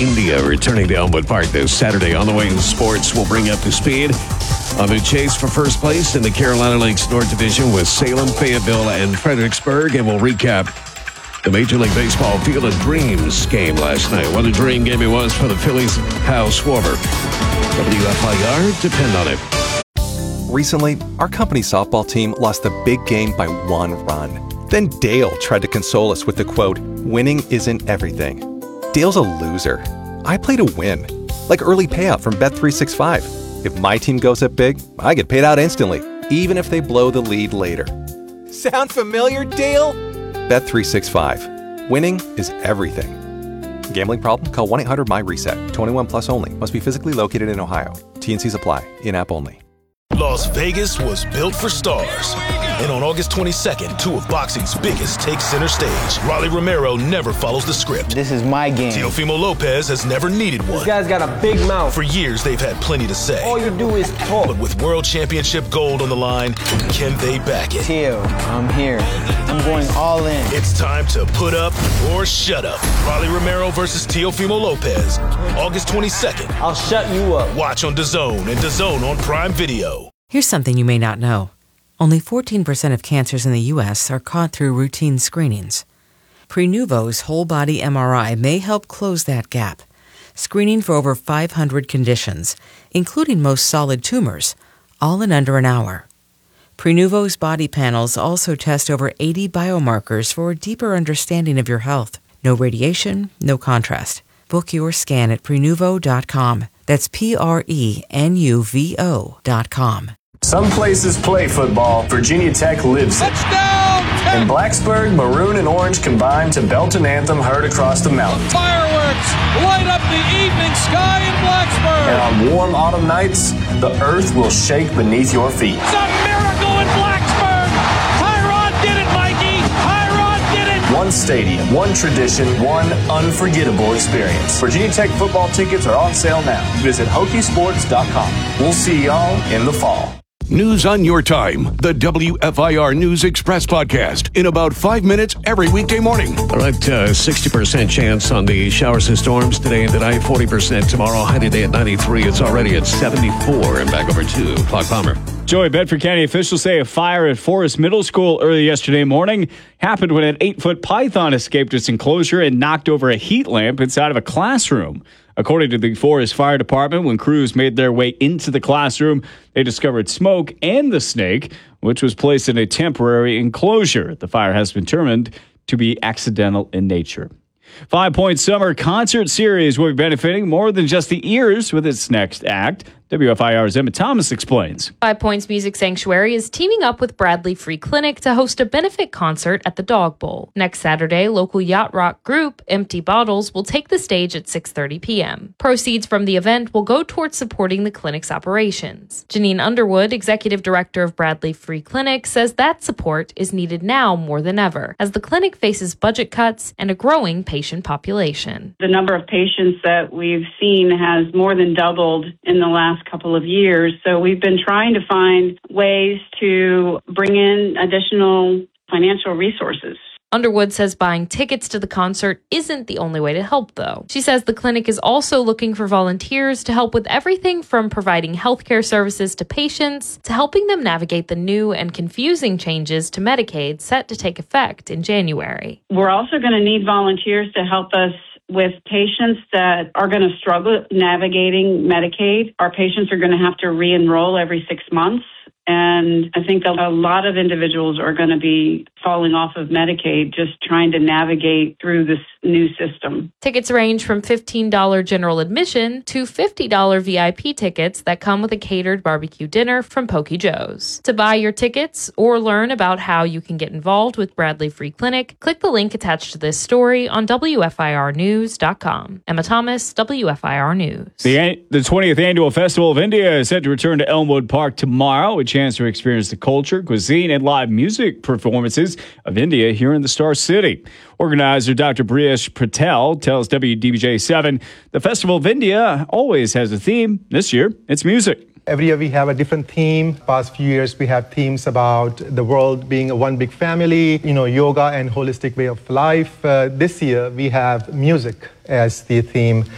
India returning to Elmwood Park this Saturday. On the way in sports, we'll bring you up to speed on the chase for first place in the Carolina Lakes North Division with Salem, Fayetteville, and Fredericksburg, and we'll recap the Major League Baseball Field of Dreams game last night. What a dream game it was for the Phillies. Hal Schwarber. WFIR, depend on it. Recently, our company softball team lost the big game by 1 run. Then Dale tried to console us with the quote, "Winning isn't everything." Dale's a loser. I play to win. Like early payout from Bet365. If my team goes up big, I get paid out instantly, even if they blow the lead later. Sound familiar, Dale? Bet365. Winning is everything. Gambling problem? Call 1-800-MY-RESET. 21 plus only. Must be physically located in Ohio. T&Cs apply. In-app only. Las Vegas was built for stars. And on August 22nd, 2 of boxing's biggest take center stage. Rolly Romero never follows the script. This is my game. Teofimo Lopez has never needed one. This guy's got a big mouth. For years, they've had plenty to say. All you do is talk. But with World Championship gold on the line, can they back it? Teo, I'm here. I'm going all in. It's time to put up or shut up. Rolly Romero versus Teofimo Lopez. August 22nd. I'll shut you up. Watch on DAZN and DAZN on Prime Video. Here's something you may not know. Only 14% of cancers in the U.S. are caught through routine screenings. Prenuvo's whole-body MRI may help close that gap, screening for over 500 conditions, including most solid tumors, all in under an hour. Prenuvo's body panels also test over 80 biomarkers for a deeper understanding of your health. No radiation, no contrast. Book your scan at Prenuvo.com. That's Prenuvo.com. Some places play football. Virginia Tech lives it. Touchdown! In Blacksburg, maroon and orange combine to belt an anthem heard across the mountain. Fireworks light up the evening sky in Blacksburg. And on warm autumn nights, the earth will shake beneath your feet. It's a miracle in Blacksburg. Tyrod did it, Mikey. Tyrod did it. One stadium, one tradition, one unforgettable experience. Virginia Tech football tickets are on sale now. Visit Hokiesports.com. We'll see y'all in the fall. News on your time. The WFIR News Express podcast in about 5 minutes every weekday morning. All right, 60% chance on the showers and storms today and tonight, 40% tomorrow. High today at 93. It's already at 74. And back over to Clock Palmer. Joey, Bedford County officials say a fire at Forest Middle School early yesterday morning happened when an 8-foot python escaped its enclosure and knocked over a heat lamp inside of a classroom. According to the Forest Fire Department, when crews made their way into the classroom, they discovered smoke and the snake, which was placed in a temporary enclosure. The fire has been determined to be accidental in nature. 5 Point Summer Concert Series will be benefiting more than just the ears with its next act. WFIR's Emma Thomas explains. 5 Points Music Sanctuary is teaming up with Bradley Free Clinic to host a benefit concert at the Dog Bowl. Next Saturday, local yacht rock group Empty Bottles will take the stage at 6:30 p.m. Proceeds from the event will go towards supporting the clinic's operations. Janine Underwood, executive director of Bradley Free Clinic, says that support is needed now more than ever, as the clinic faces budget cuts and a growing patient population. The number of patients that we've seen has more than doubled in the last couple of years. So we've been trying to find ways to bring in additional financial resources. Underwood says buying tickets to the concert isn't the only way to help, though. She says the clinic is also looking for volunteers to help with everything from providing healthcare services to patients to helping them navigate the new and confusing changes to Medicaid set to take effect in January. We're also going to need volunteers to help us with patients that are going to struggle navigating Medicaid. Our patients are going to have to re-enroll every 6 months. And I think a lot of individuals are going to be falling off of Medicaid just trying to navigate through this new system. Tickets range from $15 general admission to $50 VIP tickets that come with a catered barbecue dinner from Pokey Joe's. To buy your tickets or learn about how you can get involved with Bradley Free Clinic, click the link attached to this story on WFIRnews.com. Emma Thomas, WFIR News. The 20th Annual Festival of India is set to return to Elmwood Park tomorrow. A chance to experience the culture, cuisine, and live music performances of India here in the Star City. Organizer Dr. Briyesh Patel tells WDBJ7 the Festival of India always has a theme. This year, it's music. Every year we have a different theme. Past few years we have themes about the world being a one big family, yoga and holistic way of life. This year we have music as the theme.